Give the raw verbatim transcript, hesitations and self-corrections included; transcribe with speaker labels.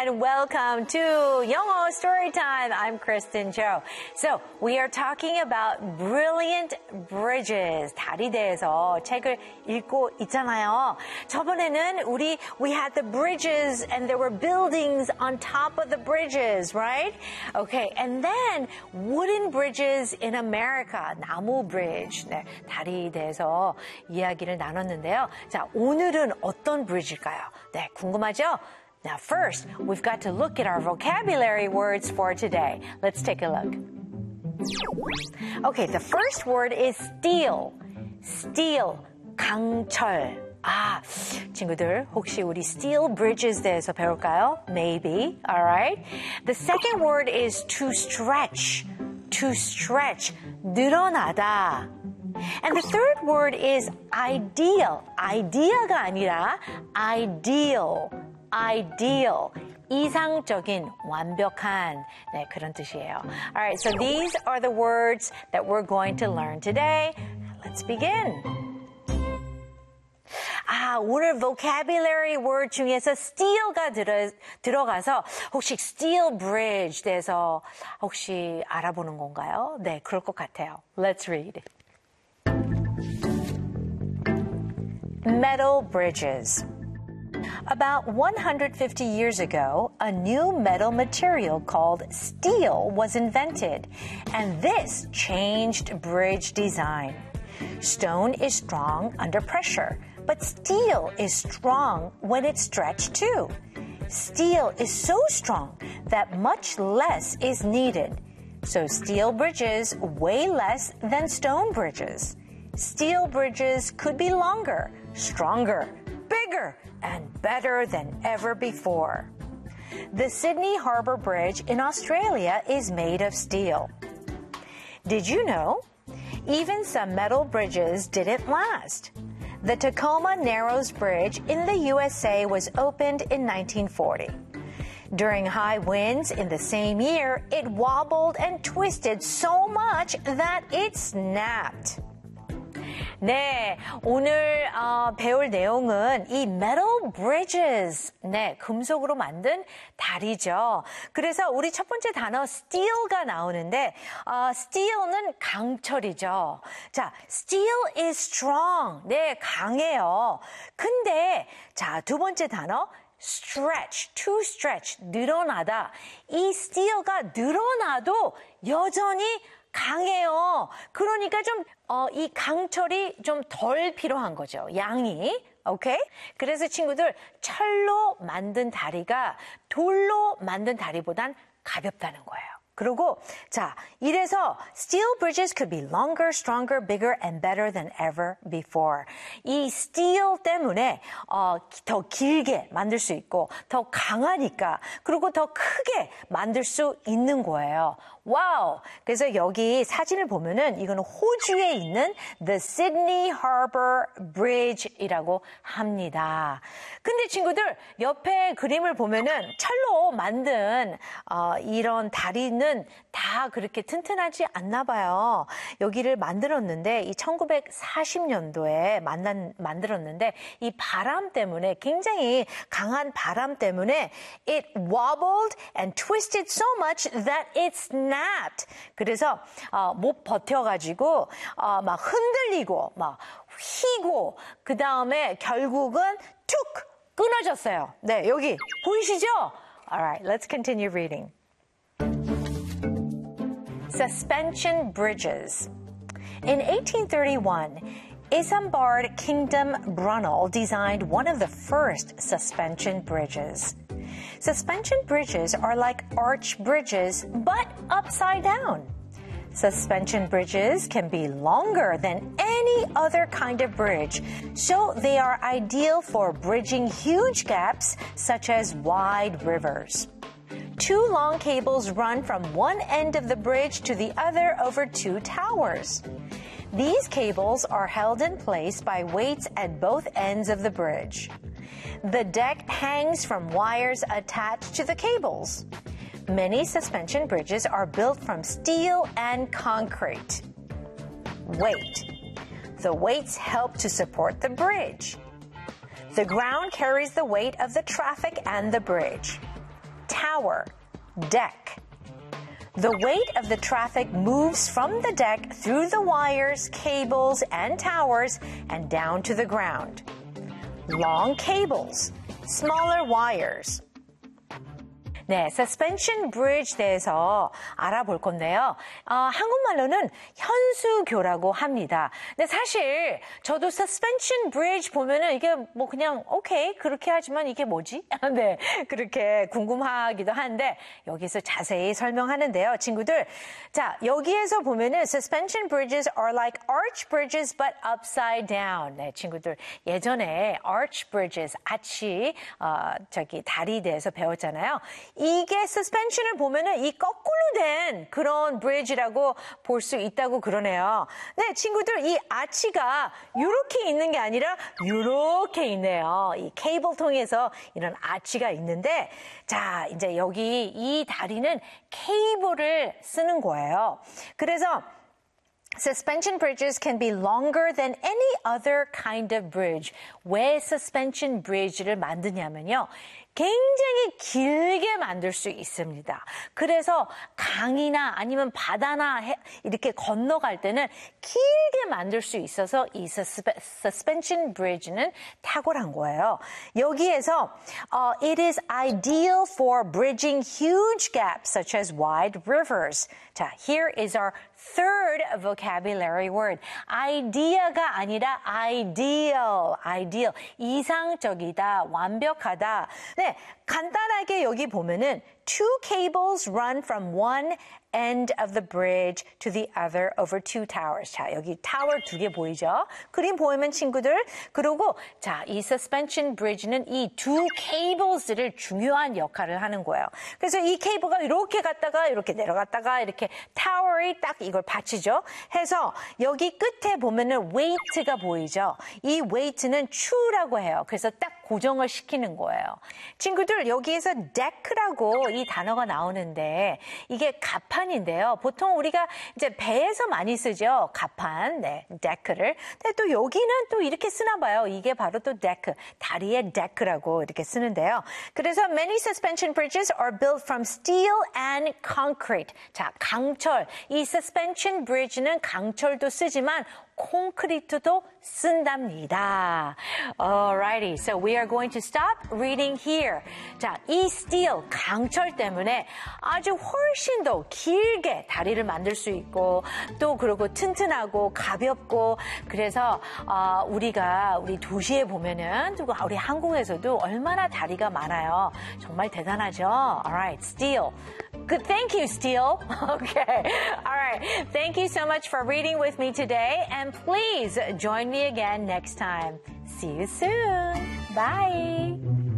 Speaker 1: and welcome to 영어 Storytime. I'm Kristen Cho. So we are talking about brilliant bridges. 다리 대해서 책을 읽고 있잖아요. 저번에는 우리 we had the bridges and there were buildings on top of the bridges, right? Okay, and then wooden bridges in America. 나무 bridge. 네, 다리 대해서 이야기를 나눴는데요. 자, 오늘은 어떤 bridge일까요? 네, 궁금하죠? Now first, we've got to look at our vocabulary words for today. Let's take a look. Okay, the first word is steel. Steel, 강철. 아, 친구들, 혹시 우리 steel bridges 대해서 배울까요? Maybe, alright. The second word is to stretch. To stretch, 늘어나다. And the third word is ideal. idea가 아니라 ideal. ideal. 이상적인, 완벽한. 네, 그런 뜻이에요. Alright, so these are the words that we're going to learn today. Let's begin. 아, 오늘 vocabulary word 중에서 steel가 들어, 들어가서 혹시 steel bridge 대해서 혹시 알아보는 건가요? 네, 그럴 것 같아요. Let's read. Metal bridges. About one hundred fifty years ago, a new metal material called steel was invented, and this changed bridge design. Stone is strong under pressure, but steel is strong when it's stretched too. Steel is so strong that much less is needed. So steel bridges weigh less than stone bridges. Steel bridges could be longer, stronger, bigger, and better than ever before. The Sydney Harbour Bridge in Australia is made of steel. Did you know? Even some metal bridges didn't last. The Tacoma Narrows Bridge in the U S A was opened in nineteen forty. During high winds in the same year, it wobbled and twisted so much that it snapped. 네, 오늘 어, 배울 내용은 이 metal bridges, 네, 금속으로 만든 다리죠. 그래서 우리 첫 번째 단어 steel가 나오는데 어, steel은 강철이죠. 자, steel is strong, 네, 강해요. 근데 자, 두 번째 단어 stretch, to stretch, 늘어나다. 이 steel가 늘어나도 여전히 강해요. 그러니까 좀, 어, 이 강철이 좀 덜 필요한 거죠. 양이. 오케이? 그래서 친구들, 철로 만든 다리가 돌로 만든 다리보단 가볍다는 거예요. 그리고 자, 이래서 steel bridges could be longer, stronger, bigger, and better than ever before. 이 steel 때문에 어, 더 길게 만들 수 있고 더 강하니까 그리고 더 크게 만들 수 있는 거예요. 와우! 그래서 여기 사진을 보면은 이거는 호주에 있는 The Sydney Harbour Bridge이라고 합니다. 근데 친구들 옆에 그림을 보면은 철로 만든 어, 이런 다리는 다 그렇게 튼튼하지 않나 봐요. 여기를 만들었는데 이 천구백사십 년도에 만난, 만들었는데 이 바람 때문에 굉장히 강한 바람 때문에 it wobbled and twisted so much that it snapped. 그래서 어, 못 버텨가지고 어, 막 흔들리고 막 휘고 그 다음에 결국은 툭 끊어졌어요. 네, 여기 보이시죠? Alright, let's continue reading. Suspension bridges. In eighteen thirty-one, Isambard Kingdom Brunel designed one of the first suspension bridges. Suspension bridges are like arch bridges, but upside down. Suspension bridges can be longer than any other kind of bridge, so they are ideal for bridging huge gaps such as wide rivers. Two long cables run from one end of the bridge to the other over two towers. These cables are held in place by weights at both ends of the bridge. The deck hangs from wires attached to the cables. Many suspension bridges are built from steel and concrete. Weight. The weights help to support the bridge. The ground carries the weight of the traffic and the bridge. tower, deck. The weight of the traffic moves from the deck through the wires, cables, and towers and down to the ground. Long cables, smaller wires. 네, suspension bridge 대해서 알아볼 건데요. 어, 한국말로는 현수교라고 합니다. 근데 사실 저도 suspension bridge 보면은 이게 뭐 그냥 오케이 그렇게 하지만 이게 뭐지? 네, 그렇게 궁금하기도 한데 여기서 자세히 설명하는데요, 친구들. 자, 여기에서 보면은 suspension bridges are like arch bridges but upside down. 네, 친구들 예전에 arch bridges, 아치 어, 저기 다리 대해서 배웠잖아요. 이게 suspension을 보면은 이 거꾸로 된 그런 bridge라고 볼 수 있다고 그러네요. 네, 친구들 이 아치가 이렇게 있는 게 아니라 이렇게 있네요. 이 케이블 통해서 이런 아치가 있는데 자, 이제 여기 이 다리는 케이블을 쓰는 거예요. 그래서 Suspension bridges can be longer than any other kind of bridge. 왜 suspension bridge를 만드냐면요. 굉장히 길게 만들 수 있습니다. 그래서 강이나 아니면 바다나 이렇게 건너갈 때는 길게 만들 수 있어서 이 suspension bridge는 탁월한 거예요. 여기에서 uh, it is ideal for bridging huge gaps such as wide rivers. 자, here is our third vocabulary word. idea가 아니라 ideal, ideal. 이상적이다, 완벽하다. 네, 간단하게 여기 보면은 two cables run from one end of the bridge to the other over two towers. 자, 여기 타워 두 개 보이죠? 그림 보이면 친구들. 그리고 자, 이 suspension bridge는 이 두 cables를 중요한 역할을 하는 거예요. 그래서 이 케이블가 이렇게 갔다가 이렇게 내려갔다가 이렇게 타워에 딱 이걸 받치죠. 해서 여기 끝에 보면은 weight가 보이죠? 이 weight는 추라고 해요. 그래서 딱 고정을 시키는 거예요. 친구들 여기에서 deck라고 이 단어가 나오는데 이게 갑판인데요. 보통 우리가 이제 배에서 많이 쓰죠. 갑판, 네, deck를. 근데 또 여기는 또 이렇게 쓰나 봐요. 이게 바로 또 deck, 다리의 deck라고 이렇게 쓰는데요. 그래서 many suspension bridges are built from steel and concrete. 자, 강철. 이 suspension bridge는 강철도 쓰지만 콘크리트도 쓴답니다. Alrighty, so we are going to stop reading here. 자, 이 steel, 강철 때문에 아주 훨씬 더 길게 다리를 만들 수 있고 또 그리고 튼튼하고 가볍고 그래서 어, 우리가 우리 도시에 보면은 또 우리 한국에서도 얼마나 다리가 많아요. 정말 대단하죠? Alright, steel. Good, thank you, Steel. Okay. All right. Thank you so much for reading with me today. And please join me again next time. See you soon. Bye.